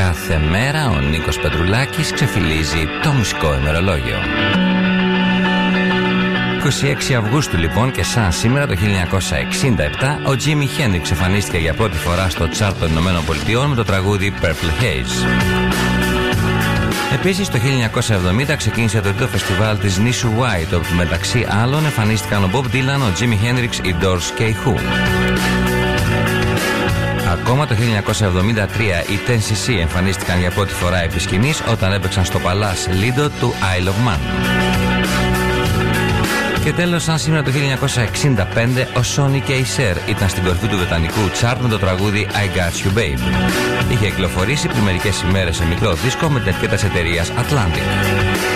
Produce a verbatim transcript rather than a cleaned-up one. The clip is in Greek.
κάθε μέρα ο Νίκος Πετρουλάκης ξεφυλίζει το μουσικό ημερολόγιο. είκοσι έξι Αυγούστου λοιπόν, και σαν σήμερα το χίλια εννιακόσια εξήντα επτά, ο Τζίμι Χέντριξ εμφανίστηκε για πρώτη φορά στο τσάρτ των Ηνωμένων Πολιτειών με το τραγούδι Purple Haze. Επίσης το χίλια εννιακόσια εβδομήντα ξεκίνησε το τρίτο φεστιβάλ της νήσου White, όπου μεταξύ άλλων εμφανίστηκαν ο Bob Dylan, ο Jimi Hendrix, οι Doors και οι Who. Ακόμα το χίλια εννιακόσια εβδομήντα τρία οι Ten σι σι εμφανίστηκαν για πρώτη φορά επί σκηνής όταν έπαιξαν στο Palace Lido του Isle of Man. Και τέλος, σαν σήμερα το χίλια εννιακόσια εξήντα πέντε, ο Sonny και η Cher ήταν στην κορυφή του βρετανικού τσάρτ με το τραγούδι I Got You Babe. Είχε κυκλοφορήσει πριν μερικές ημέρες σε μικρό δίσκο με την ετικέτα της εταιρείας Atlantic.